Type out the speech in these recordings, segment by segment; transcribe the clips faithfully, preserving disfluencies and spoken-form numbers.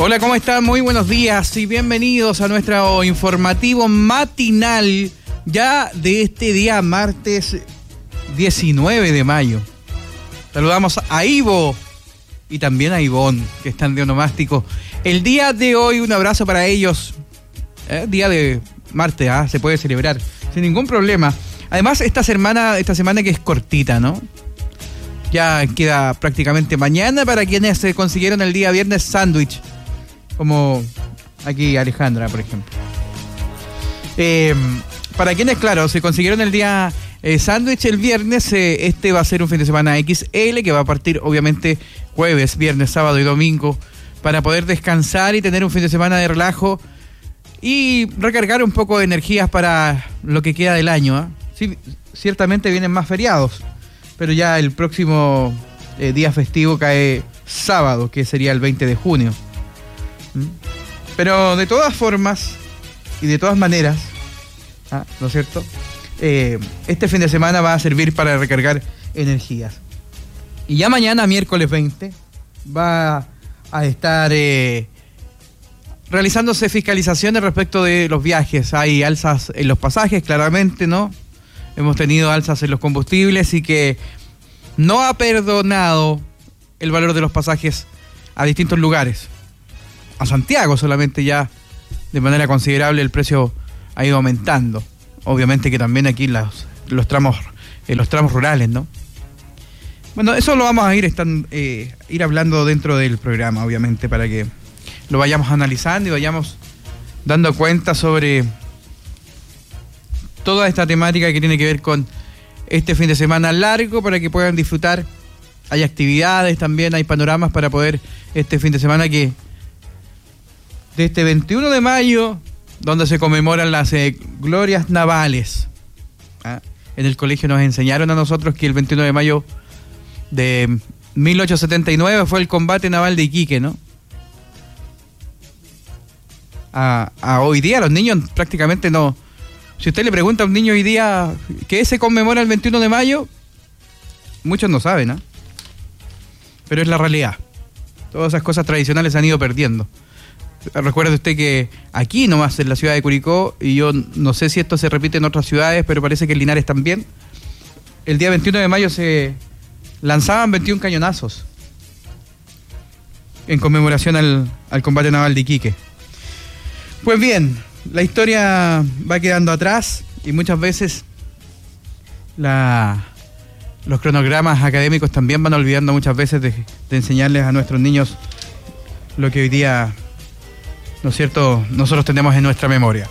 Hola, ¿cómo están? Muy buenos días y bienvenidos a nuestro informativo matinal ya de este día martes diecinueve de mayo. Saludamos a Ivo y también a Ivonne, que están de onomástico. El día de hoy, un abrazo para ellos. Eh, día de martes, ¿ah? Se puede celebrar sin ningún problema. Además, esta semana, esta semana que es cortita, ¿no? Ya queda prácticamente mañana para quienes se consiguieron el día viernes sándwich. Como aquí Alejandra, por ejemplo. Eh, para quienes, claro, se consiguieron el día eh, sándwich el viernes, eh, este va a ser un fin de semana equis ele que va a partir obviamente jueves, viernes, sábado y domingo para poder descansar y tener un fin de semana de relajo y recargar un poco de energías para lo que queda del año, ¿eh? Sí, ciertamente vienen más feriados, pero ya el próximo eh, día festivo cae sábado, que sería el veinte de junio. Pero de todas formas y de todas maneras, ¿ah? ¿no es cierto? Eh, este fin de semana va a servir para recargar energías. Y ya mañana, miércoles veinte, va a estar eh, realizándose fiscalizaciones respecto de los viajes. Hay alzas en los pasajes, claramente, ¿no? Hemos tenido alzas en los combustibles y que no ha perdonado el valor de los pasajes a distintos lugares. A Santiago solamente ya de manera considerable el precio ha ido aumentando. Obviamente que también aquí los, los tramos en los tramos rurales, ¿no? Bueno, eso lo vamos a ir están, eh, ir hablando dentro del programa, obviamente, para que lo vayamos analizando y vayamos dando cuenta sobre toda esta temática que tiene que ver con este fin de semana largo para que puedan disfrutar. Hay actividades también, hay panoramas para poder este fin de semana que de este veintiuno de mayo, donde se conmemoran las eh, glorias navales. ¿Ah? En el colegio nos enseñaron a nosotros que el veintiuno de mayo de mil ochocientos setenta y nueve fue el combate naval de Iquique, ¿no? A, a hoy día los niños prácticamente no. Si usted le pregunta a un niño hoy día ¿qué se conmemora el veintiuno de mayo? Muchos no saben, ¿no? Pero es la realidad. Todas esas cosas tradicionales se han ido perdiendo. Recuerde usted que aquí nomás en la ciudad de Curicó, y yo no sé si esto se repite en otras ciudades, pero parece que en Linares también, el día veintiuno de mayo se lanzaban veintiún cañonazos en conmemoración al, al combate naval de Iquique. Pues bien, la historia va quedando atrás y muchas veces la, los cronogramas académicos también van olvidando muchas veces de, de enseñarles a nuestros niños lo que hoy día, ¿no es cierto?, nosotros tenemos en nuestra memoria.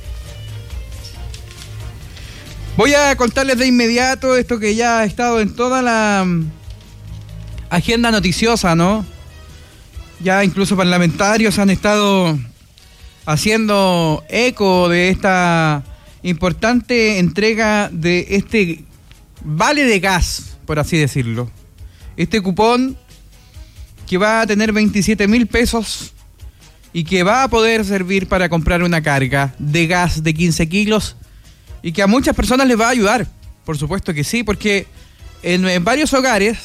Voy a contarles de inmediato esto que ya ha estado en toda la agenda noticiosa, ¿no? Ya incluso parlamentarios han estado haciendo eco de esta importante entrega de este vale de gas, por así decirlo. Este cupón que va a tener veintisiete mil pesos y que va a poder servir para comprar una carga de gas de quince kilos y que a muchas personas les va a ayudar, por supuesto que sí, porque en, en varios hogares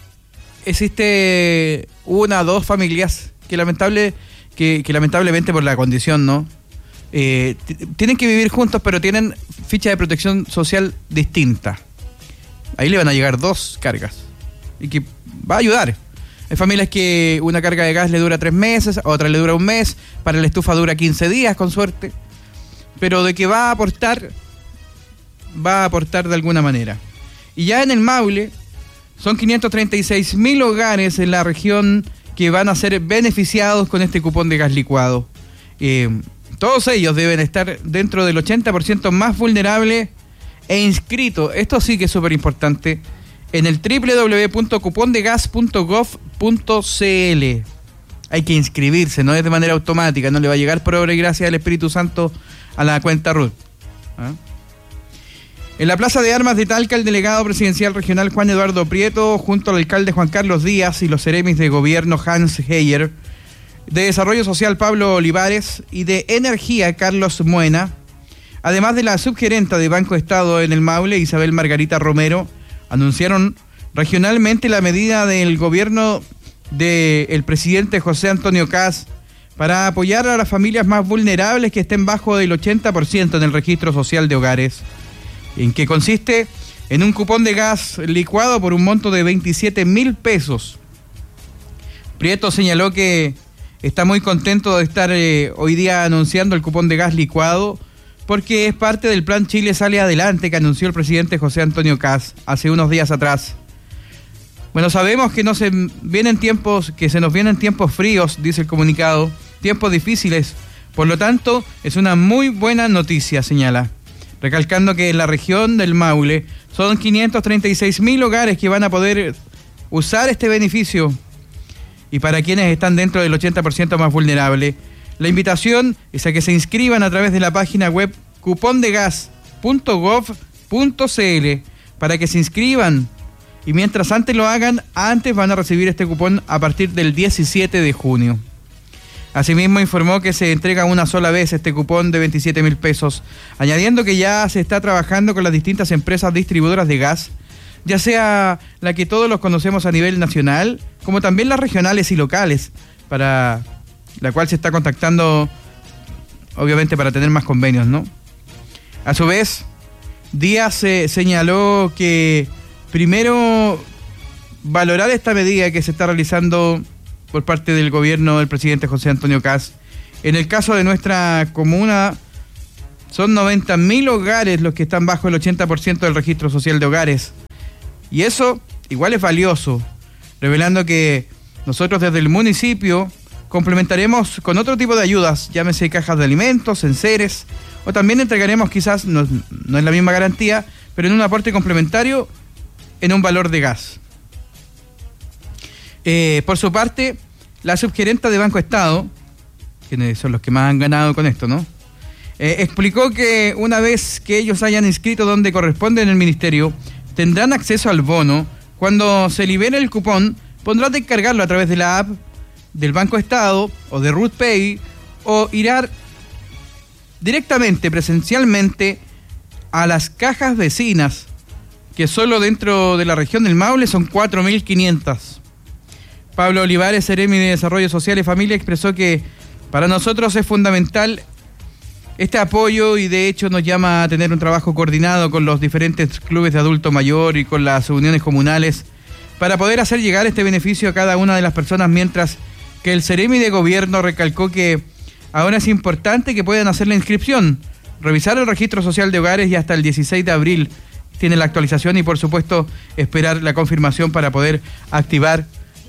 existe una o dos familias que, lamentable, que, que lamentablemente por la condición, ¿no? Eh, t- tienen que vivir juntos, pero tienen ficha de protección social distinta. Ahí le van a llegar dos cargas y que va a ayudar. Hay familias que una carga de gas le dura tres meses, a otra le dura un mes, para la estufa dura quince días, con suerte. Pero de que va a aportar, va a aportar de alguna manera. Y ya en el Maule, son quinientos treinta y seis mil hogares en la región que van a ser beneficiados con este cupón de gas licuado. Eh, todos ellos deben estar dentro del ochenta por ciento más vulnerable e inscrito. Esto sí que es súper importante. En el doble u doble u doble u punto cupón de gas punto gov punto ce ele. Hay que inscribirse, no es de manera automática, no le va a llegar por obra y gracia del Espíritu Santo a la cuenta R U T. ¿Ah? En la Plaza de Armas de Talca, el delegado presidencial regional Juan Eduardo Prieto, junto al alcalde Juan Carlos Díaz y los seremis de gobierno Hans Heyer, de Desarrollo Social Pablo Olivares y de Energía Carlos Muena, además de la subgerenta de Banco Estado en el Maule, Isabel Margarita Romero, anunciaron regionalmente la medida del gobierno del presidente José Antonio Kast para apoyar a las familias más vulnerables que estén bajo del ochenta por ciento en el registro social de hogares, en que consiste en un cupón de gas licuado por un monto de veintisiete mil pesos. Prieto señaló que está muy contento de estar eh, hoy día anunciando el cupón de gas licuado porque es parte del plan Chile Sale Adelante que anunció el presidente José Antonio Kast hace unos días atrás. Bueno, sabemos que no se vienen tiempos, que se nos vienen tiempos fríos, dice el comunicado, tiempos difíciles. Por lo tanto, es una muy buena noticia, señala. Recalcando que en la región del Maule son quinientos treinta y seis mil hogares que van a poder usar este beneficio. Y para quienes están dentro del ochenta por ciento más vulnerable, la invitación es a que se inscriban a través de la página web cupondegas punto gov punto cl para que se inscriban. Y mientras antes lo hagan, antes van a recibir este cupón a partir del diecisiete de junio. Asimismo informó que se entrega una sola vez este cupón de veintisiete mil pesos, añadiendo que ya se está trabajando con las distintas empresas distribuidoras de gas, ya sea la que todos los conocemos a nivel nacional, como también las regionales y locales, para la cual se está contactando, obviamente, para tener más convenios, ¿no? A su vez, Díaz se señaló que primero valorar esta medida que se está realizando por parte del gobierno del presidente José Antonio Kast. En el caso de nuestra comuna, son noventa mil hogares los que están bajo el ochenta por ciento del registro social de hogares. Y eso igual es valioso, revelando que nosotros desde el municipio complementaremos con otro tipo de ayudas, llámese cajas de alimentos, enseres, o también entregaremos quizás, no, no es la misma garantía, pero en un aporte complementario en un valor de gas. Eh, por su parte, la subgerenta de Banco Estado, quienes son los que más han ganado con esto, ¿no? Eh, explicó que una vez que ellos hayan inscrito donde corresponde en el ministerio, tendrán acceso al bono. Cuando se libere el cupón, podrán descargarlo a través de la app del Banco Estado o de Ruth Pay, o irá directamente, presencialmente, a las cajas vecinas, que solo dentro de la región del Maule son cuatro mil quinientas. Pablo Olivares, Seremi de Desarrollo Social y Familia, expresó que para nosotros es fundamental este apoyo y de hecho nos llama a tener un trabajo coordinado con los diferentes clubes de adulto mayor y con las uniones comunales para poder hacer llegar este beneficio a cada una de las personas, mientras que el Seremi de Gobierno recalcó que ahora es importante que puedan hacer la inscripción, revisar el registro social de hogares y hasta el dieciséis de abril tiene la actualización y por supuesto esperar la confirmación para poder activar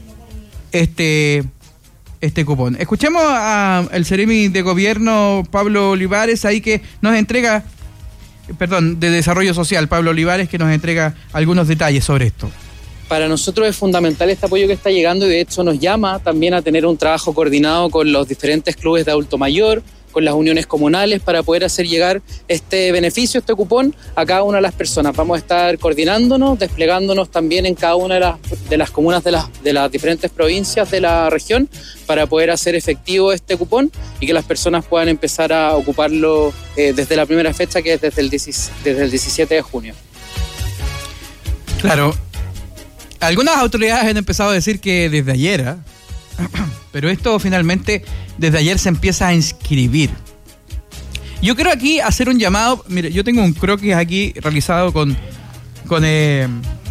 este, este cupón. Escuchemos al Seremi de Gobierno, Pablo Olivares, ahí que nos entrega, perdón, de Desarrollo Social, Pablo Olivares, que nos entrega algunos detalles sobre esto. Para nosotros es fundamental este apoyo que está llegando y de hecho nos llama también a tener un trabajo coordinado con los diferentes clubes de adulto mayor, con las uniones comunales, para poder hacer llegar este beneficio, este cupón, a cada una de las personas. Vamos a estar coordinándonos, desplegándonos también en cada una de las, de las comunas de las, de las diferentes provincias de la región para poder hacer efectivo este cupón y que las personas puedan empezar a ocuparlo eh, desde la primera fecha, que es desde el, desde el diecisiete de junio. Claro. Algunas autoridades han empezado a decir que desde ayer, ¿eh? Pero esto finalmente desde ayer se empieza a inscribir. Yo quiero aquí hacer un llamado. Mire, yo tengo un croquis aquí realizado con con, eh,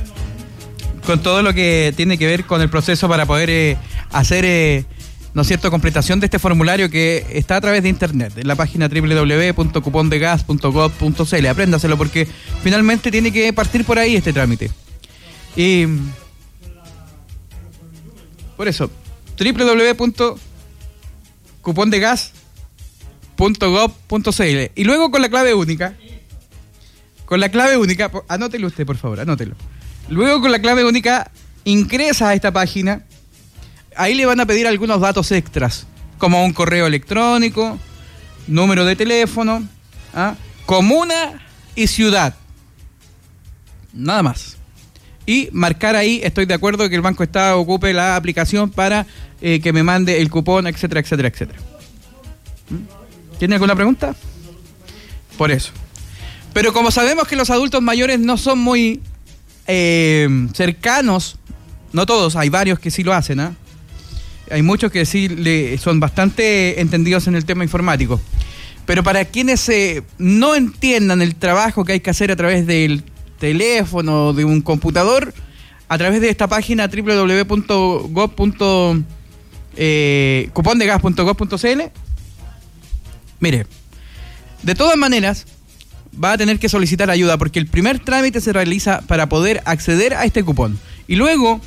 con todo lo que tiene que ver con el proceso para poder eh, hacer, eh, ¿no es cierto?, completación de este formulario que está a través de internet, en la página doble u doble u doble u punto cupondegas punto gov punto cl. Apréndaselo porque finalmente tiene que partir por ahí este trámite. Y por eso, doble u doble u doble u punto cupondegas punto gov punto cl. Y luego con la clave única, con la clave única, anótelo usted, por favor, anótelo. Luego con la clave única ingresa a esta página. Ahí le van a pedir algunos datos extras, como un correo electrónico, número de teléfono, ¿ah?, comuna y ciudad. Nada más. Y marcar ahí, estoy de acuerdo que el Banco Estado ocupe la aplicación para eh, que me mande el cupón, etcétera, etcétera, etcétera. ¿Tiene alguna pregunta? Por eso. Pero como sabemos que los adultos mayores no son muy eh, cercanos, no todos, hay varios que sí lo hacen, ¿eh? hay muchos que sí le, son bastante entendidos en el tema informático. Pero para quienes eh, no entiendan el trabajo que hay que hacer a través del teléfono o de un computador, a través de esta página doble u doble u doble u punto gov punto cupón de gas punto gov punto c l, mire, de todas maneras va a tener que solicitar ayuda porque el primer trámite se realiza para poder acceder a este cupón. Y luego,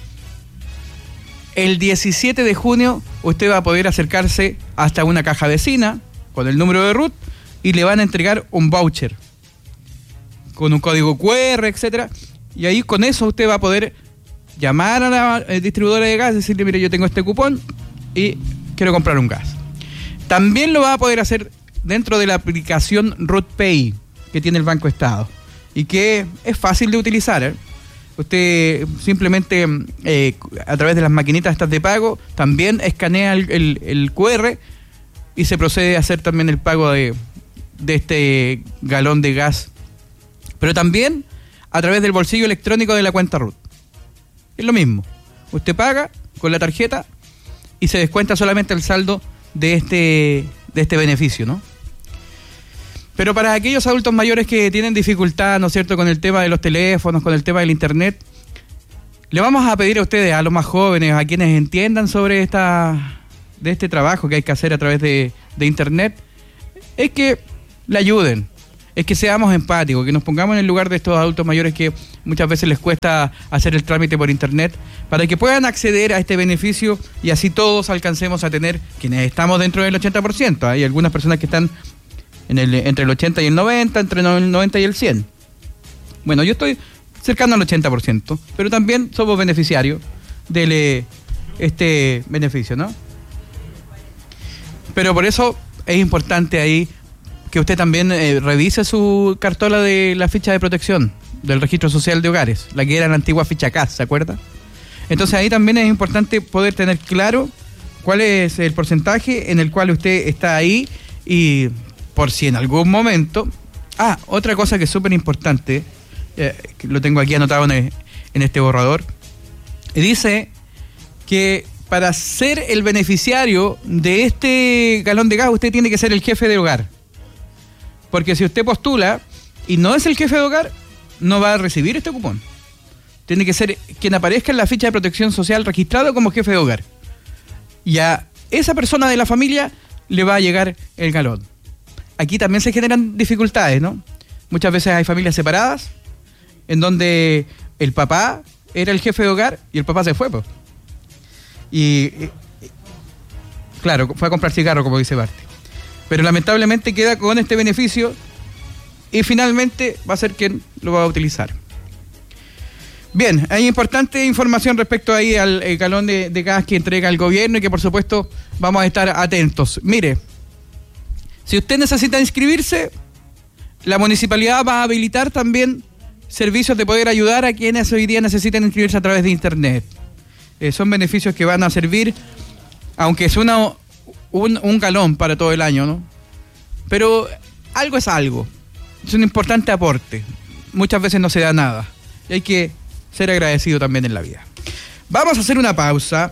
el diecisiete de junio, usted va a poder acercarse hasta una caja vecina con el número de R U T y le van a entregar un voucher con un código cu erre, etcétera. Y ahí con eso usted va a poder llamar a la eh, distribuidora de gas y decirle, mire, yo tengo este cupón y quiero comprar un gas. También lo va a poder hacer dentro de la aplicación R U T Pay que tiene el Banco Estado y que es fácil de utilizar, ¿eh? Usted simplemente eh, a través de las maquinitas estas de pago también escanea el, el, el cu erre y se procede a hacer también el pago de, de este galón de gas, pero también a través del bolsillo electrónico de la cuenta R U T. Es lo mismo, usted paga con la tarjeta y se descuenta solamente el saldo de este, de este beneficio, ¿no? Pero para aquellos adultos mayores que tienen dificultad, ¿no es cierto?, con el tema de los teléfonos, con el tema del internet, le vamos a pedir a ustedes, a los más jóvenes, a quienes entiendan sobre esta, de este trabajo que hay que hacer a través de, de internet, es que le ayuden, es que seamos empáticos, que nos pongamos en el lugar de estos adultos mayores que muchas veces les cuesta hacer el trámite por internet, para que puedan acceder a este beneficio y así todos alcancemos a tener, quienes estamos dentro del ochenta por ciento, hay algunas personas que están en el, entre el ochenta y el noventa, entre el noventa y el cien. Bueno, yo estoy cercano al ochenta por ciento, pero también somos beneficiarios de este beneficio, ¿no? Pero por eso es importante ahí que usted también eh, revise su cartola de la ficha de protección del registro social de hogares, la que era la antigua ficha C A S, ¿se acuerda? Entonces ahí también es importante poder tener claro cuál es el porcentaje en el cual usted está ahí y por si en algún momento... Ah, otra cosa que es súper importante, eh, lo tengo aquí anotado en, en este borrador, dice que para ser el beneficiario de este galón de gas usted tiene que ser el jefe de hogar. Porque si usted postula y no es el jefe de hogar, no va a recibir este cupón. Tiene que ser quien aparezca en la ficha de protección social registrado como jefe de hogar. Y a esa persona de la familia le va a llegar el galón. Aquí también se generan dificultades, ¿no? Muchas veces hay familias separadas en donde el papá era el jefe de hogar y el papá se fue, pues. Y, y claro, fue a comprar cigarro, como dice Barte. Pero lamentablemente queda con este beneficio y finalmente va a ser quien lo va a utilizar. Bien, hay importante información respecto ahí al eh, galón de, de gas que entrega el gobierno y que por supuesto vamos a estar atentos. Mire, si usted necesita inscribirse, la municipalidad va a habilitar también servicios de poder ayudar a quienes hoy día necesiten inscribirse a través de internet. Eh, son beneficios que van a servir, aunque es una, un, un galón para todo el año, ¿no? Pero algo es algo, es un importante aporte. Muchas veces no se da nada y hay que ser agradecido también en la vida. Vamos a hacer una pausa.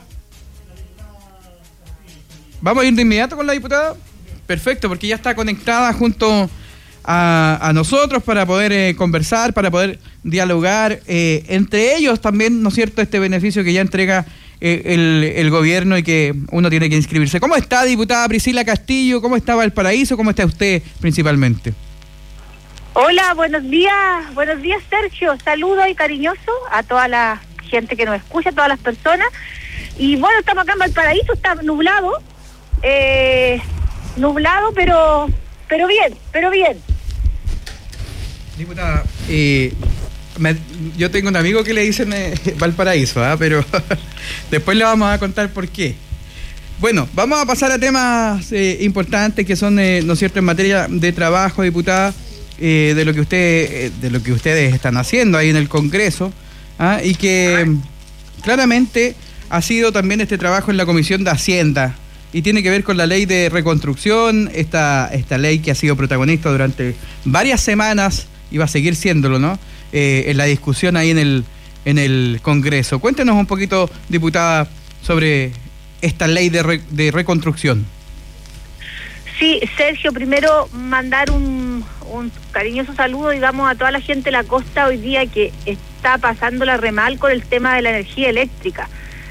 ¿Vamos a ir de inmediato con la diputada? Perfecto, porque ya está conectada junto a, a nosotros para poder eh, conversar, para poder dialogar. Eh, entre ellos también, ¿no es cierto?, este beneficio que ya entrega eh, el, el gobierno y que uno tiene que inscribirse. ¿Cómo está, diputada Priscila Castillo? ¿Cómo está Valparaíso? ¿Cómo está usted principalmente? Hola, buenos días. Buenos días, Sergio. Saludo y cariñoso a toda la gente que nos escucha, a todas las personas. Y bueno, estamos acá en Valparaíso, está nublado. Eh... nublado, pero pero bien, pero bien. Diputada, eh, me, yo tengo un amigo que le dicen eh, Valparaíso, ¿eh? Pero después le vamos a contar por qué. Bueno, vamos a pasar a temas eh, importantes que son, eh, ¿no es cierto?, en materia de trabajo, diputada, eh, de lo que usted, eh, de lo que ustedes están haciendo ahí en el Congreso, ¿ah? Y que claramente ha sido también este trabajo en la Comisión de Hacienda. Y tiene que ver con la ley de reconstrucción, esta, esta ley que ha sido protagonista durante varias semanas y va a seguir siéndolo, ¿no? Eh, en la discusión ahí en el, en el Congreso. Cuéntenos un poquito, diputada, sobre esta ley de, re, de reconstrucción. Sí, Sergio, primero mandar un, un cariñoso saludo, digamos, a toda la gente de la costa hoy día que está pasándola re mal con el tema de la energía eléctrica.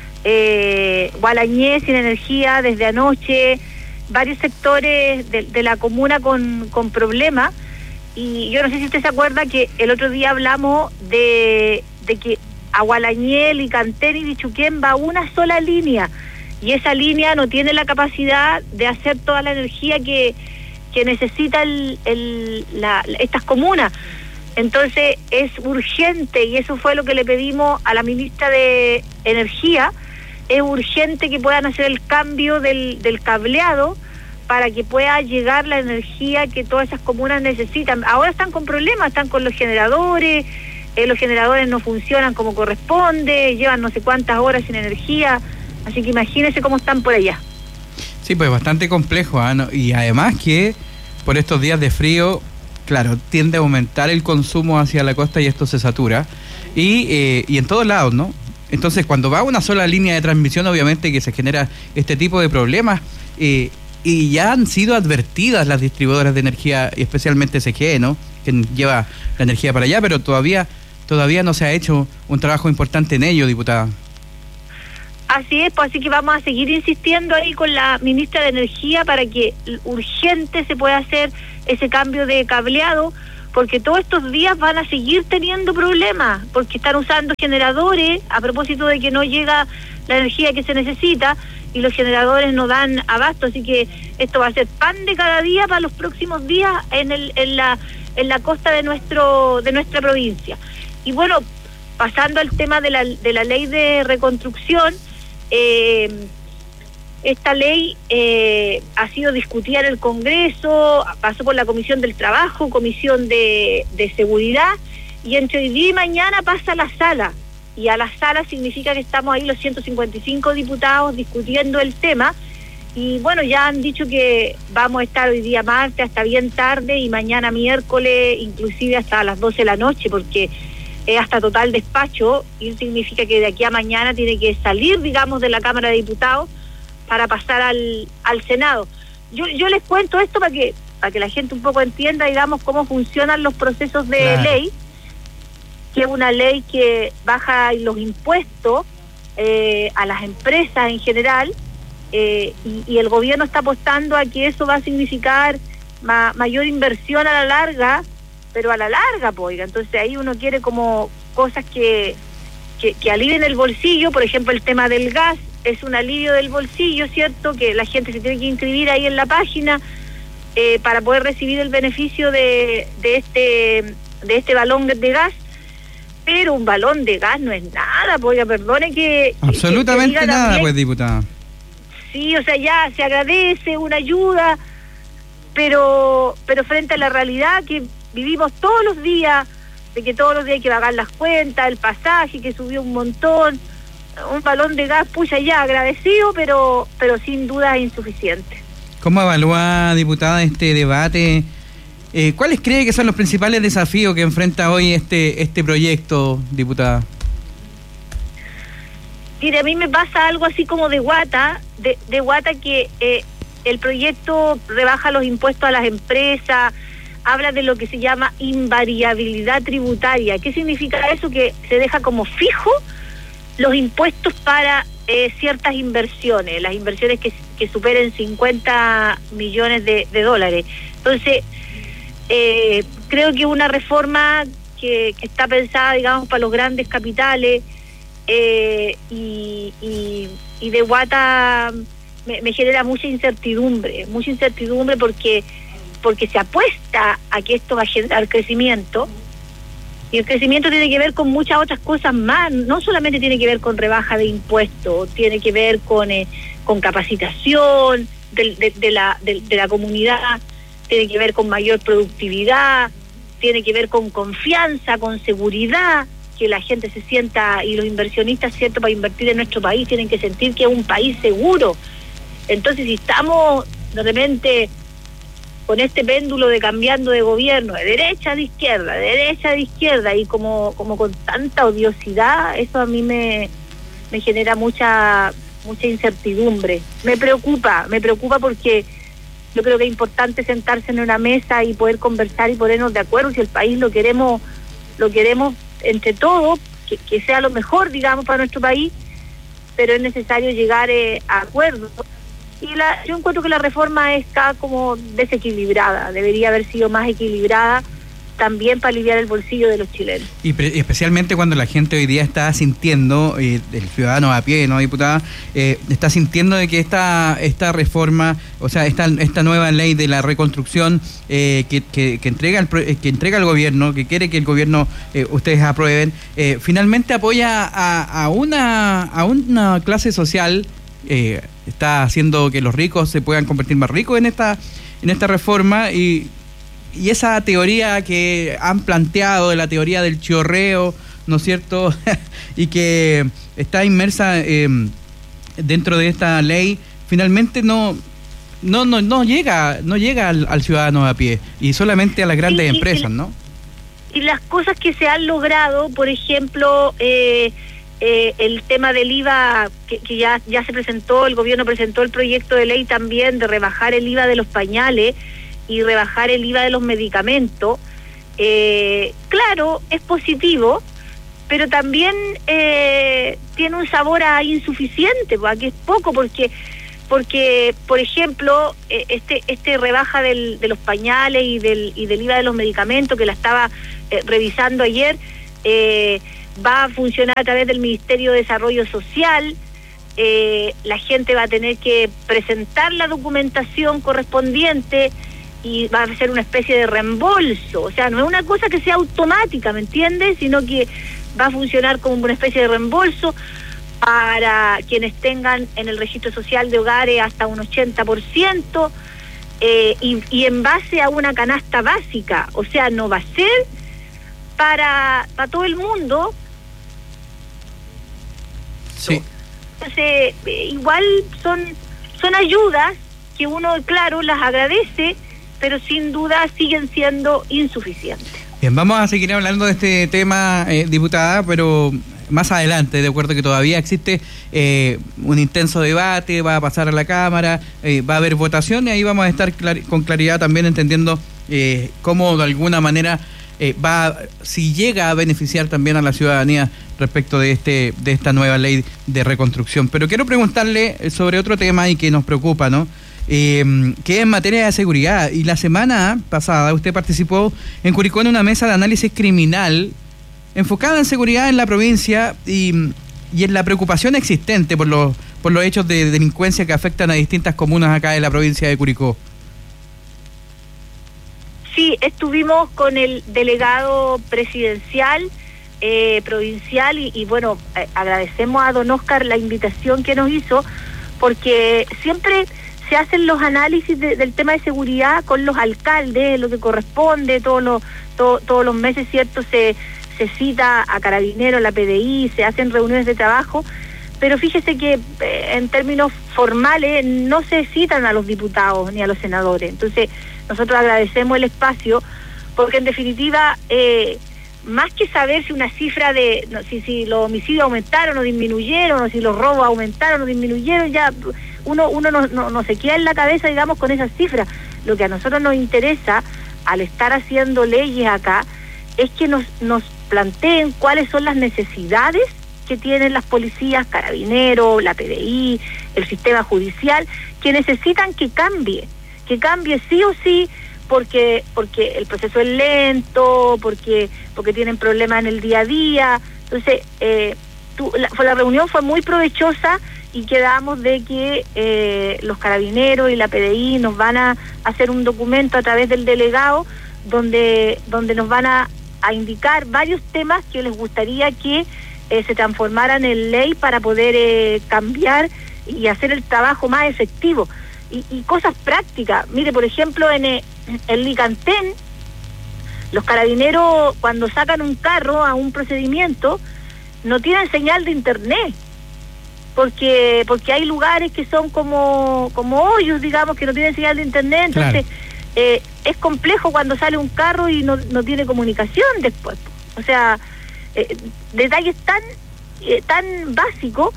Eh, Gualañé sin energía desde anoche, varios sectores de, de la comuna con, con problemas, y yo no sé si usted se acuerda que el otro día hablamos de, de que a Gualañé, Licantén y Bichuquén va una sola línea, y esa línea no tiene la capacidad de hacer toda la energía que, que necesita el, el, la, estas comunas. Entonces es urgente, y eso fue lo que le pedimos a la ministra de Energía, es urgente que puedan hacer el cambio del, del cableado para que pueda llegar la energía que todas esas comunas necesitan. Ahora están con problemas, están con los generadores, eh, los generadores no funcionan como corresponde, llevan no sé cuántas horas sin energía. Así que imagínense cómo están por allá. Sí, pues bastante complejo, ¿eh? ¿no? Y además que por estos días de frío, claro, tiende a aumentar el consumo hacia la costa y esto se satura. Y, eh, y en todos lados, ¿no? Entonces, cuando va una sola línea de transmisión, obviamente que se genera este tipo de problemas. Eh, y ya han sido advertidas las distribuidoras de energía, y especialmente S G E, ¿no? Que lleva la energía para allá, pero todavía, todavía no se ha hecho un trabajo importante en ello, diputada. Así es, pues así que vamos a seguir insistiendo ahí con la ministra de Energía para que urgente se pueda hacer ese cambio de cableado, porque todos estos días van a seguir teniendo problemas, porque están usando generadores a propósito de que no llega la energía que se necesita y los generadores no dan abasto, así que esto va a ser pan de cada día para los próximos días en el en la en la costa de nuestro de nuestra provincia. Y bueno, pasando al tema de la de la ley de reconstrucción, Eh, esta ley eh, ha sido discutida en el Congreso, pasó por la Comisión del Trabajo, Comisión de, de Seguridad, y entre hoy día y mañana pasa a la sala, y a la sala significa que estamos ahí los ciento cincuenta y cinco diputados discutiendo el tema, y bueno, ya han dicho que vamos a estar hoy día martes hasta bien tarde, y mañana miércoles inclusive hasta las doce de la noche, porque es hasta total despacho, y significa que de aquí a mañana tiene que salir, digamos, de la Cámara de Diputados para pasar al, al Senado. Yo yo les cuento esto para que para que la gente un poco entienda, digamos, cómo funcionan los procesos de claro. ley, que es una ley que baja los impuestos eh, a las empresas en general, eh, y, y el gobierno está apostando a que eso va a significar ma, mayor inversión a la larga, pero a la larga, pues, entonces ahí uno quiere como cosas que, que, que alivien el bolsillo. Por ejemplo, el tema del gas es un alivio del bolsillo, ¿cierto? Que la gente se tiene que inscribir ahí en la página eh, para poder recibir el beneficio de, de este de este balón de gas, pero un balón de gas no es nada, pues, perdone que... Absolutamente que, que nada, también, pues, diputada. Sí, o sea, ya se agradece una ayuda, pero pero frente a la realidad que vivimos todos los días, de que todos los días hay que pagar las cuentas, el pasaje que subió un montón, un balón de gas, pucha, ya agradecido, pero pero sin duda es insuficiente. ¿Cómo evalúa, diputada, este debate? Eh, ¿Cuáles cree que son los principales desafíos que enfrenta hoy este este proyecto, diputada? Mire, a mí me pasa algo así como de guata, de, de guata que eh, el proyecto rebaja los impuestos a las empresas, habla de lo que se llama invariabilidad tributaria. ¿Qué significa eso? Que se deja como fijo los impuestos para eh, ciertas inversiones, las inversiones que, que superen cincuenta millones de, de dólares. Entonces, eh, creo que una reforma que, que está pensada, digamos, para los grandes capitales eh, y, y, y de guata me, me genera mucha incertidumbre, mucha incertidumbre porque porque se apuesta a que esto va a generar crecimiento, y el crecimiento tiene que ver con muchas otras cosas más, no solamente tiene que ver con rebaja de impuestos, tiene que ver con eh, con capacitación de, de, de, la, de, de la comunidad, tiene que ver con mayor productividad, tiene que ver con confianza, con seguridad, que la gente se sienta, y los inversionistas, cierto, para invertir en nuestro país tienen que sentir que es un país seguro. Entonces, si estamos de repente con este péndulo de cambiando de gobierno, de derecha a de izquierda, de derecha a de izquierda, y como como con tanta odiosidad, eso a mí me, me genera mucha mucha incertidumbre. Me preocupa, me preocupa porque yo creo que es importante sentarse en una mesa y poder conversar y ponernos de acuerdo si el país lo queremos, lo queremos entre todos, que, que sea lo mejor, digamos, para nuestro país, pero es necesario llegar eh, a acuerdos. Y la, yo encuentro que la reforma está como desequilibrada, debería haber sido más equilibrada también para aliviar el bolsillo de los chilenos. Y pre- especialmente cuando la gente hoy día está sintiendo, eh, el ciudadano a pie, ¿no, diputada? Eh, está sintiendo de que esta esta reforma, o sea, esta esta nueva ley de la reconstrucción eh, que, que, que entrega el que entrega el gobierno, que quiere que el gobierno eh, ustedes aprueben, eh, finalmente apoya a, a una a una clase social, eh, está haciendo que los ricos se puedan convertir más ricos en esta en esta reforma. y Y esa teoría que han planteado, de la teoría del chorreo, ¿no es cierto? Y que está inmersa eh, dentro de esta ley, finalmente no no no no llega no llega al, al ciudadano a pie, y solamente a las grandes y, y, empresas, y, ¿no? Y las cosas que se han logrado, por ejemplo, eh, eh, el tema del I V A, que, que ya, ya se presentó, el gobierno presentó el proyecto de ley también de rebajar el I V A de los pañales y rebajar el I V A de los medicamentos. Eh, claro, es positivo, pero también eh, tiene un sabor a insuficiente, porque es poco, porque porque por ejemplo eh, este este rebaja del, de los pañales y del y del I V A de los medicamentos, que la estaba eh, revisando ayer, eh, va a funcionar a través del Ministerio de Desarrollo Social. Eh, la gente va a tener que presentar la documentación correspondiente y va a ser una especie de reembolso. O sea, no es una cosa que sea automática, ¿me entiendes? Sino que va a funcionar como una especie de reembolso para quienes tengan en el registro social de hogares hasta un ochenta por ciento, eh, y, y en base a una canasta básica. O sea, no va a ser para, para todo el mundo. Sí. Entonces, eh, igual son, son ayudas que uno, claro, las agradece, pero sin duda siguen siendo insuficientes. Bien, vamos a seguir hablando de este tema, eh, diputada, pero más adelante, de acuerdo que todavía existe eh, un intenso debate, va a pasar a la Cámara, eh, va a haber votación, y ahí vamos a estar clar- con claridad también entendiendo eh, cómo de alguna manera eh, va, si llega a beneficiar también a la ciudadanía respecto de este de esta nueva ley de reconstrucción. Pero quiero preguntarle sobre otro tema y que nos preocupa, ¿no? Eh, que es en materia de seguridad. Y la semana pasada usted participó en Curicó en una mesa de análisis criminal enfocada en seguridad en la provincia y, y en la preocupación existente por los por los hechos de delincuencia que afectan a distintas comunas acá de la provincia de Curicó. Sí, estuvimos con el delegado presidencial eh, provincial y, y bueno, eh, agradecemos a don Oscar la invitación que nos hizo, porque siempre se hacen los análisis de, del tema de seguridad con los alcaldes, lo que corresponde, todos los todo, todos los meses, ¿cierto? Se, se cita a Carabineros, a la P D I, se hacen reuniones de trabajo, pero fíjese que eh, en términos formales no se citan a los diputados ni a los senadores. Entonces, nosotros agradecemos el espacio, porque en definitiva, eh, más que saber si una cifra de, no, si, si los homicidios aumentaron o disminuyeron, o si los robos aumentaron o disminuyeron, ya uno uno no, no, no se queda en la cabeza, digamos, con esas cifras. Lo que a nosotros nos interesa, al estar haciendo leyes acá, es que nos, nos planteen cuáles son las necesidades que tienen las policías, Carabineros, la P D I, el sistema judicial, que necesitan que cambie, que cambie sí o sí, porque porque el proceso es lento, porque porque tienen problemas en el día a día. Entonces, eh, tu, la, la reunión fue muy provechosa y quedamos de que eh, los Carabineros y la P D I nos van a hacer un documento a través del delegado donde donde nos van a, a indicar varios temas que les gustaría que eh, se transformaran en ley para poder eh, cambiar y hacer el trabajo más efectivo. Y, y cosas prácticas. Mire, por ejemplo, en el, el Licantén, los Carabineros, cuando sacan un carro a un procedimiento, no tienen señal de internet, porque porque hay lugares que son como como hoyos, digamos, que no tienen señal de internet. Entonces, claro, eh, es complejo cuando sale un carro y no, no tiene comunicación después. O sea, eh, detalles tan, eh, tan básicos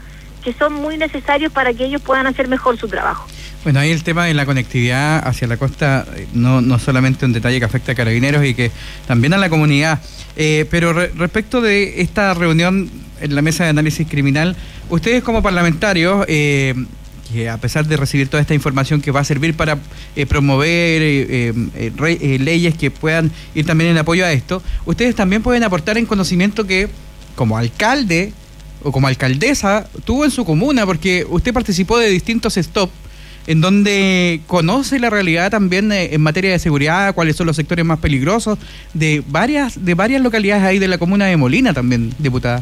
que son muy necesarios para que ellos puedan hacer mejor su trabajo. Bueno, ahí el tema de la conectividad hacia la costa no, no solamente un detalle que afecta a Carabineros y que también a la comunidad. Eh, pero re, respecto de esta reunión en la mesa de análisis criminal, ustedes como parlamentarios, eh, que a pesar de recibir toda esta información que va a servir para eh, promover eh, eh, re, eh, leyes que puedan ir también en apoyo a esto, ustedes también pueden aportar en conocimiento que como alcalde o como alcaldesa tuvo en su comuna, porque usted participó de distintos stop en donde conoce la realidad también eh, en materia de seguridad, cuáles son los sectores más peligrosos de varias de varias localidades ahí de la comuna de Molina también, diputada.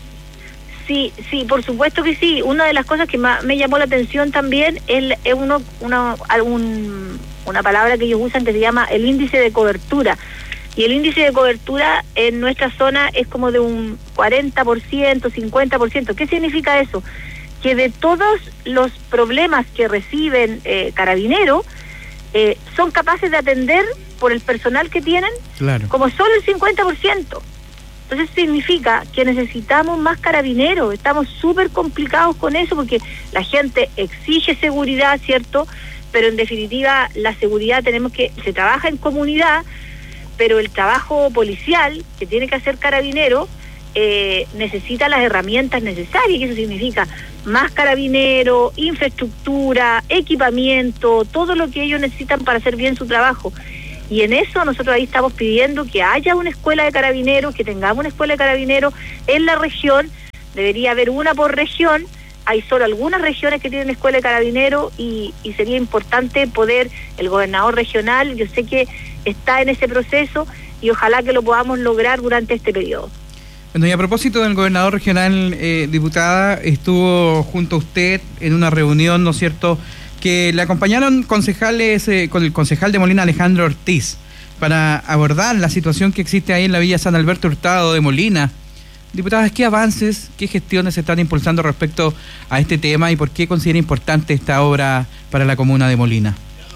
Sí, sí, por supuesto que sí. Una de las cosas que más me llamó la atención también es, es uno, una, algún, una palabra que ellos usan que se llama el índice de cobertura. Y el índice de cobertura en nuestra zona es como de un cuarenta por ciento, cincuenta por ciento. ¿Qué significa eso? Que de todos los problemas que reciben eh, Carabineros, eh, son capaces de atender por el personal que tienen, claro, como solo el cincuenta por ciento. Entonces significa que necesitamos más Carabineros, estamos súper complicados con eso porque la gente exige seguridad, ¿cierto? Pero en definitiva la seguridad tenemos que, se trabaja en comunidad, pero el trabajo policial que tiene que hacer Carabineros eh, necesita las herramientas necesarias, y eso significa más Carabineros, infraestructura, equipamiento, todo lo que ellos necesitan para hacer bien su trabajo. Y en eso nosotros ahí estamos pidiendo que haya una escuela de Carabineros, que tengamos una escuela de Carabineros en la región. Debería haber una por región. Hay solo algunas regiones que tienen escuela de Carabineros y, y sería importante poder, el gobernador regional, yo sé que está en ese proceso y ojalá que lo podamos lograr durante este periodo. Bueno, y a propósito del gobernador regional, eh, diputada, estuvo junto a usted en una reunión, ¿no es cierto?, que le acompañaron concejales, eh, con el concejal de Molina, Alejandro Ortiz, para abordar la situación que existe ahí en la Villa San Alberto Hurtado de Molina. Diputadas, ¿qué avances, qué gestiones se están impulsando respecto a este tema y por qué considera importante esta obra para la comuna de Molina?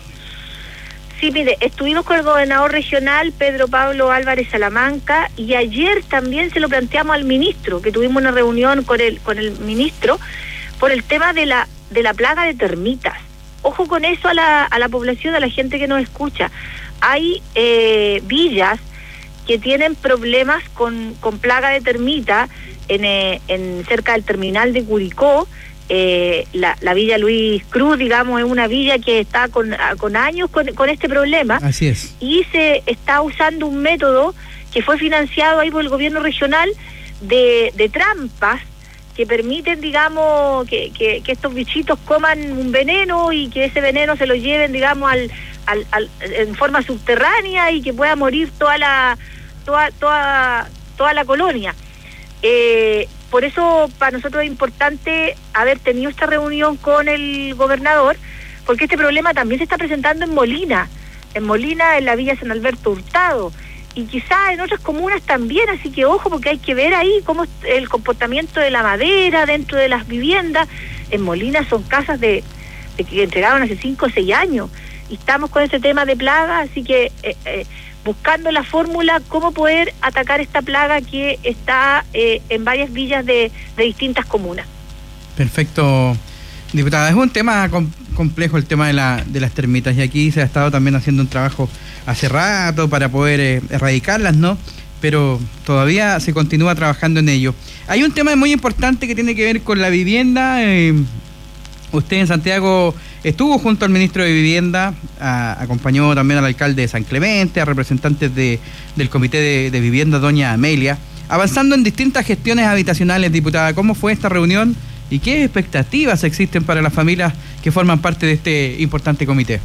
Sí, mire, estuvimos con el gobernador regional, Pedro Pablo Álvarez Salamanca, y ayer también se lo planteamos al ministro, que tuvimos una reunión con el, con el ministro, por el tema de la, de la plaga de termitas. Ojo con eso a la, a la población, a la gente que nos escucha. Hay eh, villas que tienen problemas con, con plaga de termita en, eh, en cerca del terminal de Curicó. Eh, la, la Villa Luis Cruz, digamos, es una villa que está con, con años con, con este problema. Así es. Y se está usando un método que fue financiado ahí por el gobierno regional de, de trampas que permiten, digamos, que, que, que estos bichitos coman un veneno y que ese veneno se lo lleven, digamos, al, al, al en forma subterránea y que pueda morir toda la toda toda toda la colonia. Eh, por eso para nosotros es importante haber tenido esta reunión con el gobernador, porque este problema también se está presentando en Molina, en Molina, en la Villa San Alberto Hurtado, y quizás en otras comunas también, así que ojo, porque hay que ver ahí cómo es el comportamiento de la madera dentro de las viviendas. En Molina son casas de, de que entregaron hace cinco o seis años, y estamos con ese tema de plaga, así que eh, eh, buscando la fórmula cómo poder atacar esta plaga que está eh, en varias villas de, de distintas comunas. Perfecto, diputada. Es un tema com- complejo el tema de, la, de las termitas, y aquí se ha estado también haciendo un trabajo hace rato para poder eh, erradicarlas, ¿no? Pero todavía se continúa trabajando en ello. Hay un tema muy importante que tiene que ver con la vivienda. Eh, usted en Santiago estuvo junto al ministro de Vivienda, a, acompañó también al alcalde de San Clemente, a representantes de, del Comité de, de Vivienda, doña Amelia, avanzando en distintas gestiones habitacionales, diputada. ¿Cómo fue esta reunión y qué expectativas existen para las familias que forman parte de este importante comité?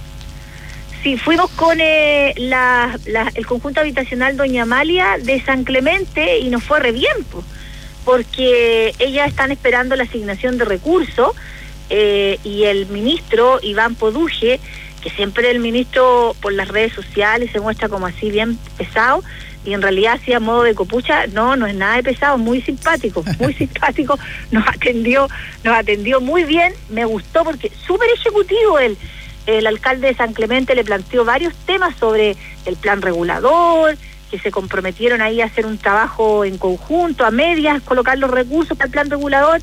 Sí, fuimos con eh, la, la, el conjunto habitacional doña Amalia de San Clemente y nos fue re bien, pues, porque ellas están esperando la asignación de recursos eh, y el ministro Iván Poduje, que siempre el ministro por las redes sociales se muestra como así bien pesado, y en realidad así a modo de copucha, no, no es nada de pesado, muy simpático, muy simpático, nos atendió, nos atendió muy bien, me gustó porque súper ejecutivo él. El alcalde de San Clemente le planteó varios temas sobre el plan regulador, que se comprometieron ahí a hacer un trabajo en conjunto, a medias, colocar los recursos para el plan regulador,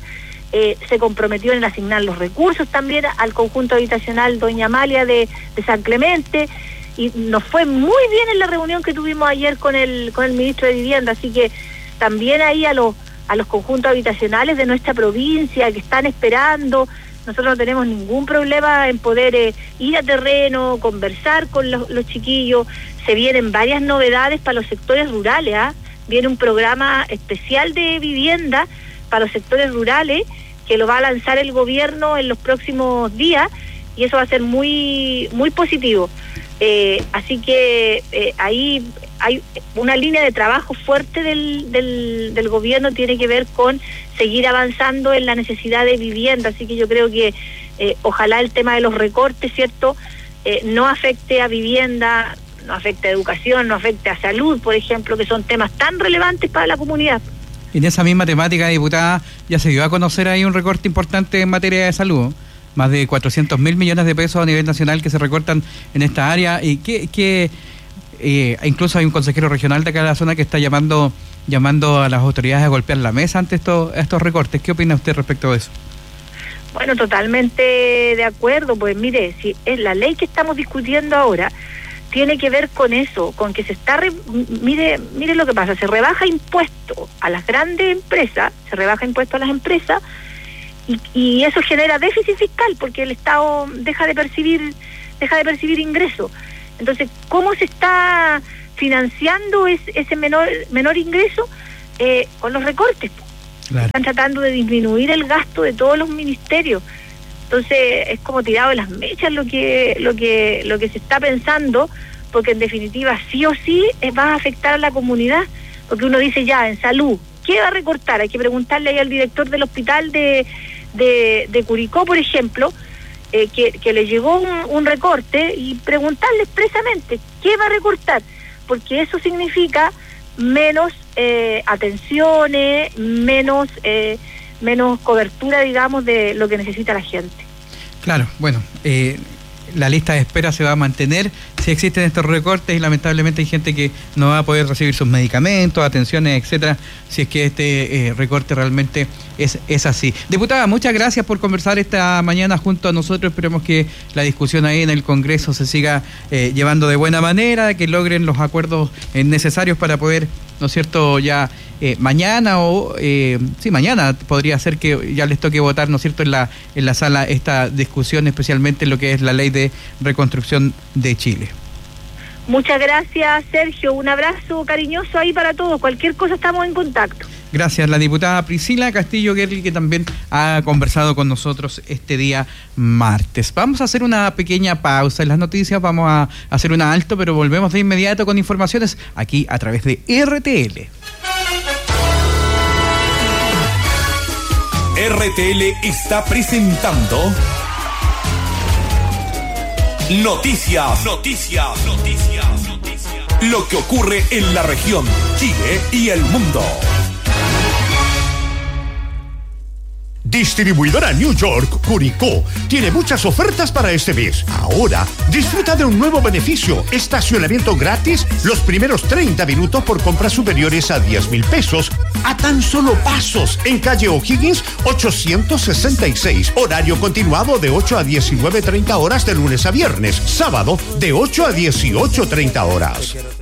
eh, se comprometió en asignar los recursos también al conjunto habitacional Doña Amalia de, de San Clemente, y nos fue muy bien en la reunión que tuvimos ayer con el con el ministro de Vivienda, así que también ahí a los a los conjuntos habitacionales de nuestra provincia que están esperando, nosotros no tenemos ningún problema en poder eh, ir a terreno, conversar con los, los chiquillos. Se vienen varias novedades para los sectores rurales, ¿ah? Viene un programa especial de vivienda para los sectores rurales que lo va a lanzar el gobierno en los próximos días, y eso va a ser muy muy positivo. Eh, así que eh, ahí hay una línea de trabajo fuerte del, del, del gobierno, tiene que ver con seguir avanzando en la necesidad de vivienda, así que yo creo que eh, ojalá el tema de los recortes, ¿cierto?, eh, no afecte a vivienda, no afecte a educación, no afecte a salud, por ejemplo, que son temas tan relevantes para la comunidad. En esa misma temática, diputada, ya se dio a conocer ahí un recorte importante en materia de salud. Más de cuatrocientos mil millones de pesos a nivel nacional que se recortan en esta área, y que, que eh, incluso hay un consejero regional de acá de la zona que está llamando llamando a las autoridades a golpear la mesa ante estos, estos recortes. ¿Qué opina usted respecto de eso? Bueno, totalmente de acuerdo. Pues mire, si es la ley que estamos discutiendo ahora tiene que ver con eso, con que se está, re, mire, mire lo que pasa, se rebaja impuesto a las grandes empresas, se rebaja impuesto a las empresas, y, y eso genera déficit fiscal porque el Estado deja de percibir, deja de percibir ingresos. Entonces, ¿cómo se está financiando es, ese menor, menor ingreso? Eh, con los recortes. Claro. Están tratando de disminuir el gasto de todos los ministerios. Entonces es como tirado de las mechas lo que lo que lo que se está pensando, porque en definitiva sí o sí va a afectar a la comunidad, porque uno dice ya en salud, ¿qué va a recortar? Hay que preguntarle ahí al director del hospital de de, de Curicó, por ejemplo, eh, que, que le llegó un, un recorte, y preguntarle expresamente ¿qué va a recortar? Porque eso significa menos eh, atenciones, menos eh, menos cobertura, digamos, de lo que necesita la gente. Claro, bueno, eh, la lista de espera se va a mantener si existen estos recortes, y lamentablemente hay gente que no va a poder recibir sus medicamentos, atenciones, etcétera, si es que este eh, recorte realmente es, es así. Diputada, muchas gracias por conversar esta mañana junto a nosotros. Esperemos que la discusión ahí en el Congreso se siga eh, llevando de buena manera, que logren los acuerdos eh, necesarios para poder, ¿no es cierto?, ya eh, mañana o, eh, sí, mañana podría ser que ya les toque votar, ¿no es cierto?, en la, en la sala esta discusión, especialmente en lo que es la ley de reconstrucción de Chile. Muchas gracias, Sergio. Un abrazo cariñoso ahí para todos. Cualquier cosa estamos en contacto. Gracias, la diputada Priscila Castillo-Gerli, que también ha conversado con nosotros este día martes. Vamos a hacer una pequeña pausa en las noticias, vamos a hacer un alto, pero volvemos de inmediato con informaciones aquí a través de R T L. R T L está presentando Noticias, noticias, noticias, noticias. Lo que ocurre en la región, Chile y el mundo. Distribuidora New York Curicó tiene muchas ofertas para este mes. Ahora, disfruta de un nuevo beneficio: estacionamiento gratis los primeros treinta minutos por compras superiores a diez mil pesos, a tan solo pasos, en calle O'Higgins ochocientos sesenta y seis. Horario continuado de ocho a diecinueve treinta horas de lunes a viernes. Sábado de ocho a dieciocho treinta horas.